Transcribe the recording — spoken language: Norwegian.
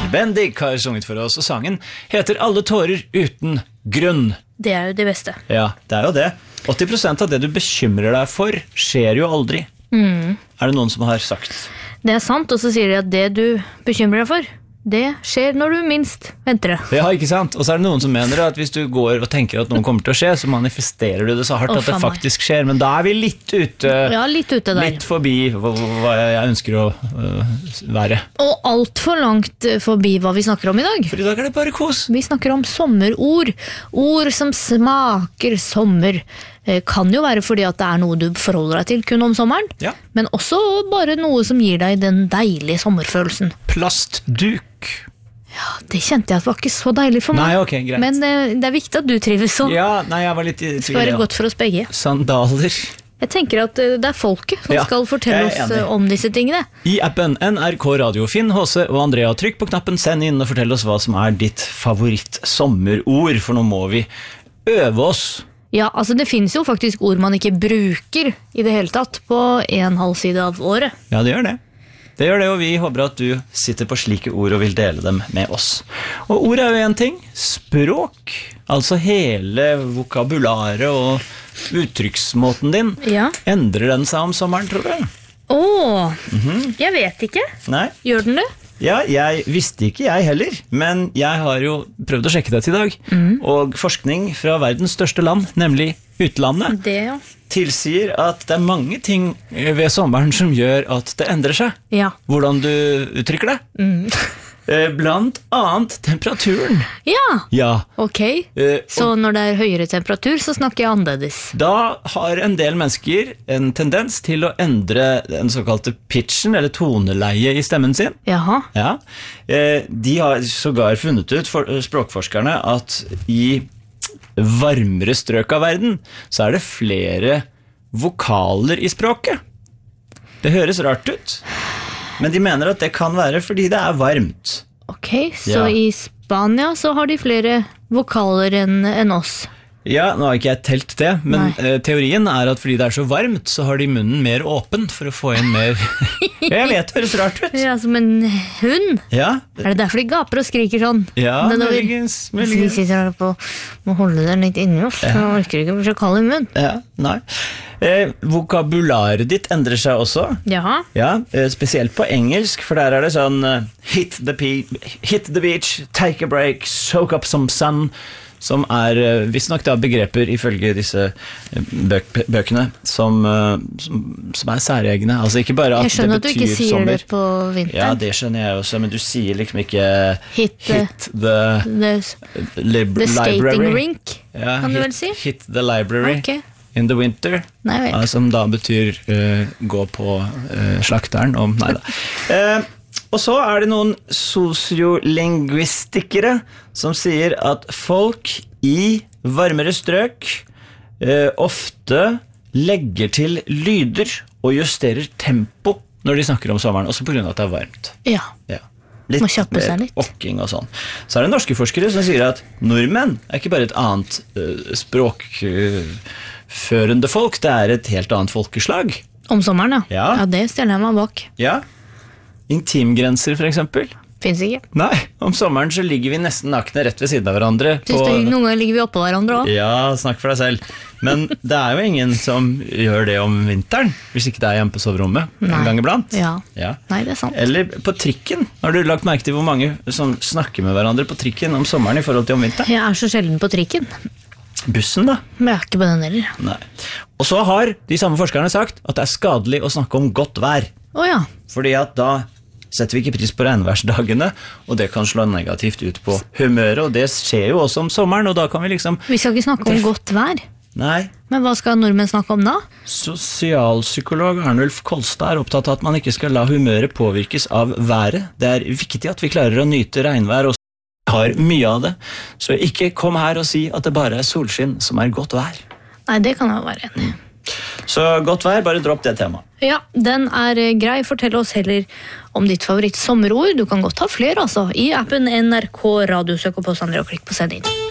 Bendik har sunget for oss, og sangen heter Alle tårer uten grunn. Det jo det beste. Ja, det jo det. 80% av det du bekymrer deg for skjer jo aldri. Det noen som har sagt. Det sant, og så sier de at det du bekymrer deg for, det skjer når du minst venter det. Ja, ikke sant? Og så det noen som mener at hvis du går og tenker at noe kommer til å skje, så manifesterer du det så hardt at det faktisk skjer. Men da vi litt ute, litt ute der. Litt forbi hva jeg ønsker å være. Og alt for langt forbi hva vi snakker om i dag. For i dag det bare kos. Vi snakker om sommerord. Ord som smaker sommer. Kan jo være fordi at det noe du forholder deg til kun om sommeren, men også bare noe som gir deg den deilige sommerfølelsen. Plastduk. Ja, det kjente jeg at var ikke så deilig for meg. Nei, ok, greit. Men det viktig at du trives sånn. Ja, nei, jeg var litt i tvil. Det skal være godt for oss begge. Sandaler. Jeg tenker at det folket som skal fortelle oss om disse tingene. I appen NRK Radio, Finn, HC og Andrea, trykk på knappen Send inn og fortell oss hva som ditt favoritt sommerord, for nå må vi øve oss. Ja, altså det finnes jo faktisk ord man ikke bruker i det hele tatt på 1,5 side av året. Ja, det gjør det. Det gjør det, og vi håper at du sitter på slike ord og vil dele dem med oss. Og ord jo en ting, språk, altså hele vokabularet og uttrykksmåten din, endrer den seg om sommeren, tror du? Jeg vet ikke. Nei. Gjør den det? Ja, jeg visste ikke jeg heller, men jeg har jo prøvd å sjekke det til i dag, og forskning fra verdens største land, nemlig utlandet, tilsier at det mange ting ved sommeren som gjør at det endrer seg. Ja. Hvordan du uttrykker det. Blant annet temperaturen. Ja. Ok. Så når det høyere temperatur, så snakker jeg annerledes. Da har en del mennesker en tendens til å endre den såkalte pitchen, eller toneleie i stemmen sin. Jaha. Ja. De har sågar funnet ut, språkforskerne, at i varmere strøk av verden, så det flere vokaler i språket. Det høres rart ut. Men de mener at det kan være fordi det varmt. Ok, så i Spania så har de flere vokaler enn oss. Ja, nå har ikke jeg telt det, men teorien at fordi det så varmt, så har de munnen mer åpen for å få inn mer... Jeg vet, det høres rart ut. Ja, som en hund. Ja. Det derfor de gaper og skriker sånn? Ja, muligens. Vi sitter her på å holde den litt inni oss, så orker ikke å kalle en munn. Ja, nei. Vokabularet ditt endrer seg også. Jaha. Ja, spesielt på engelsk, for der det sånn hit the beach, take a break, soak up some sun, som visst nok begreper ifølge disse bøkene som særegne. Altså ikke bare at det betyr sommer. Jeg skjønner at du ikke sier det på vinteren. Ja, det skjønner jeg også, men du sier liksom ikke hit the skating rink, kan du vel si? Hit the library. Ok. In the winter, som da betyr gå på slakteren. Og så det noen sosiolingvistikere som sier at folk i varmere strøk ofte legger til lyder og justerer tempo når de snakker om sommeren, også på grunn av at det varmt. Ja. Litt må kjappe seg litt. Okking og sånn. Så det norske forskere som sier at nordmenn ikke bare et annet språkførende folk, det et helt annet folkeslag. Om sommeren, ja. Ja, det stiller jeg meg bak. Ja. Intimgrenser, for eksempel. Finns ikke. Nei, om sommeren så ligger vi nesten nakne rett ved siden av hverandre. Noen ganger ligger vi oppå hverandre også. Ja, snakk for deg selv. Men det jo ingen som gjør det om vinteren, hvis ikke det hjemme på soverommet en gang iblant. Ja. Nei, det sant. Eller på trikken. Har du lagt merke til hvor mange som snakker med hverandre på trikken om sommeren i forhold til om vinteren? Jeg så sjelden på trikken. Bussen da? Men jeg ikke på den heller. Nei. Og så har de samme forskerne sagt at det skadelig å snakke om godt vær. Ja. Fordi at da setter vi ikke pris på regnværsdagene, og det kan slå negativt ut på humøret, og det skjer jo også om sommeren, og da kan vi liksom... Vi skal ikke snakke om godt vær. Nei. Men hva skal nordmenn snakke om da? Sosialpsykolog Arnulf Kolstad opptatt av at man ikke skal la humøret påvirkes av været. Det viktig at vi klarer å nyte regnvær, og har mye av det. Så ikke kom her og si at det bare solskinn som godt vær. Nei, det kan jeg være enig. Så godt vær, bare dropp det temaet. Ja, den grei. Fortell oss heller om ditt favoritt sommerord. Du kan godt ha flere, altså. I appen NRK Radio, søk på oss andre og klikk på send inn.